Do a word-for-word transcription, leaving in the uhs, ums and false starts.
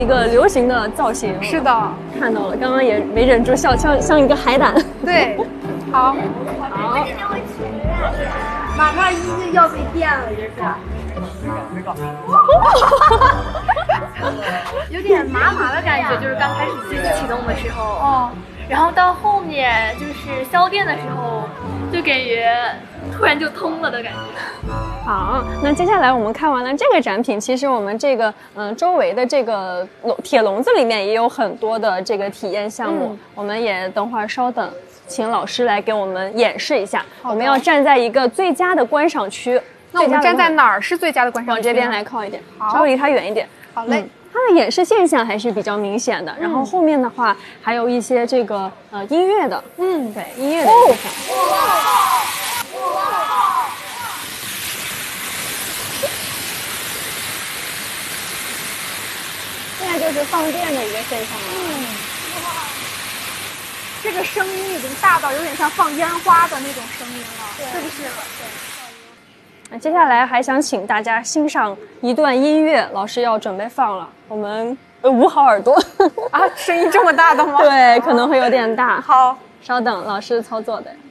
一个流行的造型。 是的， 看到了，刚刚也没忍住笑，像像一个海胆。 对，好， 好， 马上一定要被电了，这是。 没搞， 有点麻麻的感觉，就是刚开始机子启动的时候。 哦。 然后到后面就是消电的时候，就感觉突然就通了的感觉。 好，那接下来我们看完了这个展品，其实我们这个嗯、呃、周围的这个笼铁笼子里面也有很多的这个体验项目，嗯、我们也等会儿稍等，请老师来给我们演示一下。我们要站在一个最佳的观赏区。 那我们站在哪儿是最佳的观赏区？ 往这边来靠一点，稍微离它远一点。 好嘞。嗯， 它的演示现象还是比较明显的，然后后面的话还有一些这个呃音乐的，嗯，对，音乐的现象。现在就是放电的一个现象了。 嗯，这个声音已经大到有点像放烟花的那种声音了，是不是？对。 那接下来还想请大家欣赏一段音乐，老师要准备放了，我们呃捂好耳朵啊，声音这么大的吗？ 对，可能会有点大。 好， 稍等，老师操作的。